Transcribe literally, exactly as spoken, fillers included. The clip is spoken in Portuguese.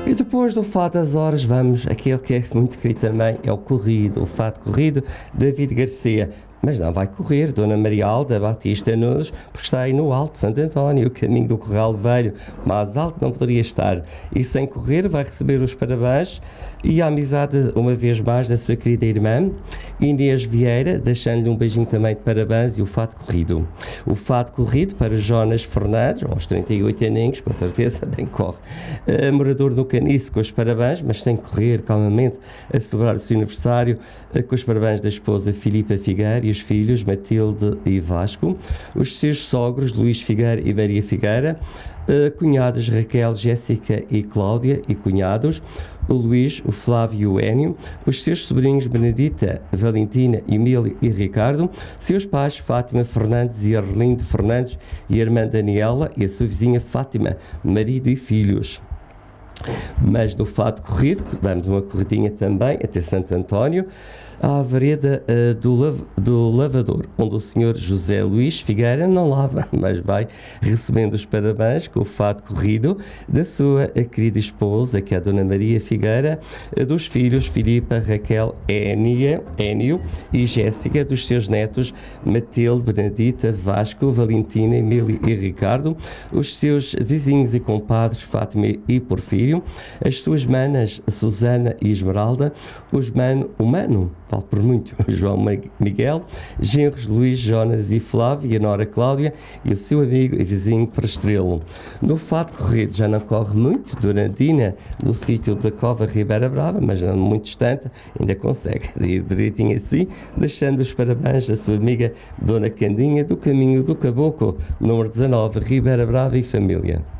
E depois do fado das horas, vamos, aquele que é muito querido também, é o corrido, o fado corrido, David Garcia. Mas não vai correr, Dona Maria Alda Batista Nunes, porque está aí no Alto de Santo António, o caminho do Corral Velho, mais alto não poderia estar. E sem correr vai receber os parabéns e a amizade, uma vez mais, da sua querida irmã, Inês Vieira, deixando-lhe um beijinho também de parabéns e o fado corrido. O fado corrido para Jonas Fernandes, aos trinta e oito aninhos, com certeza, bem corre. Uh, morador do Caniço, com os parabéns, mas sem correr, calmamente, a celebrar o seu aniversário, uh, com os parabéns da esposa Filipa Figueira e os filhos Matilde e Vasco, os seus sogros Luís Figueira e Maria Figueira, uh, cunhadas Raquel, Jéssica e Cláudia e cunhados, o Luís, o Flávio e o Énio, os seus sobrinhos Benedita, Valentina, Emílio e Ricardo, seus pais Fátima Fernandes e Arlindo Fernandes e a irmã Daniela e a sua vizinha Fátima, marido e filhos. Mas no fado corrido, damos uma corridinha também até Santo António, à vereda uh, do, lav- do lavador, onde o senhor José Luís Figueira não lava, mas vai recebendo os parabéns com o fado corrido da sua querida esposa, que é a Dona Maria Figueira, uh, dos filhos Filipa, Raquel, Énia, Énio e Jéssica, dos seus netos Matilde, Benedita, Vasco, Valentina, Emílio e Ricardo, os seus vizinhos e compadres Fátima e Porfírio, as suas manas Susana e Esmeralda, os mano, o mano, vale por muito, João Miguel, genros Luís, Jonas e Flávio, e a nora Cláudia e o seu amigo e vizinho Prestrelo. No fado corrido já não corre muito, Dona Dina, do sítio da Cova Ribeira Brava, mas não muito distante, ainda consegue ir direitinho assim, deixando os parabéns à sua amiga Dona Candinha, do caminho do Caboclo, número dezanove, Ribeira Brava e família.